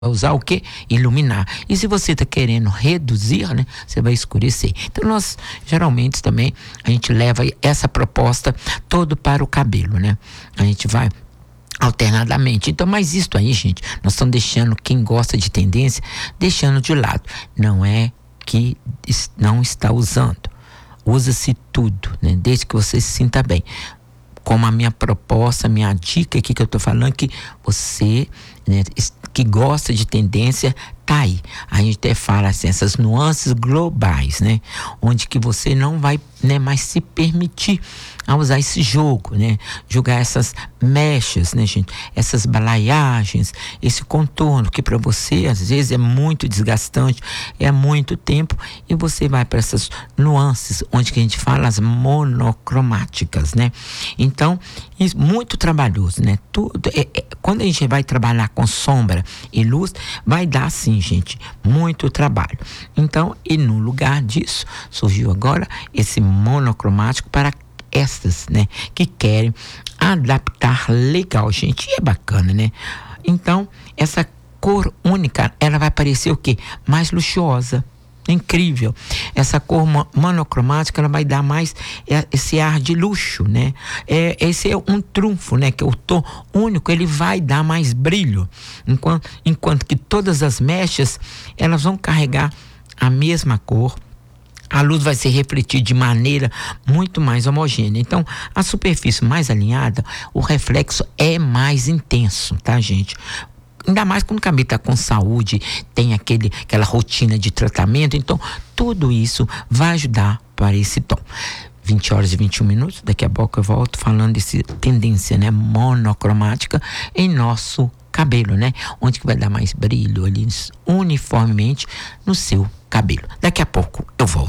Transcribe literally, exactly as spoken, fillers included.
vai usar o quê? Iluminar. E se você está querendo reduzir, né, você vai escurecer. Então nós, geralmente também, a gente leva essa proposta todo para o cabelo, né? A gente vai alternadamente. Então, mas isso aí, gente, nós estamos deixando quem gosta de tendência, deixando de lado. Não é que não está usando. Usa-se tudo, né? Desde que você se sinta bem. Como a minha proposta, a minha dica aqui que eu tô falando, que você, né, que gosta de tendência, tá aí. A gente até fala assim, essas nuances globais, né? Onde que você não vai, né, mais se permitir a usar esse jogo, né? Jogar essas mechas, né, gente? Essas balaiagens, esse contorno que para você às vezes é muito desgastante, é muito tempo, e você vai para essas nuances, onde que a gente fala as monocromáticas, né? Então, isso, muito trabalhoso, né? Tudo, é, é, quando a gente vai trabalhar com sombra e luz, vai dar sim, gente, muito trabalho. Então, e no lugar disso, surgiu agora esse monocromático para estas, né, que querem adaptar legal, gente, e é bacana, né? Então, essa cor única, ela vai parecer o quê? Mais luxuosa. Incrível. Essa cor monocromática, ela vai dar mais esse ar de luxo, né? É, esse é um trunfo, né? Que o tom único, ele vai dar mais brilho. Enquanto, enquanto que todas as mechas, elas vão carregar a mesma cor. A luz vai se refletir de maneira muito mais homogênea. Então, a superfície mais alinhada, o reflexo é mais intenso, tá, gente? Ainda mais quando o cabelo está com saúde, tem aquele, aquela rotina de tratamento. Então, tudo isso vai ajudar para esse tom. vinte horas e vinte e um minutos, daqui a pouco eu volto falando dessa tendência, né, monocromática em nosso cabelo, né? Onde que vai dar mais brilho ali uniformemente no seu cabelo. Daqui a pouco eu volto.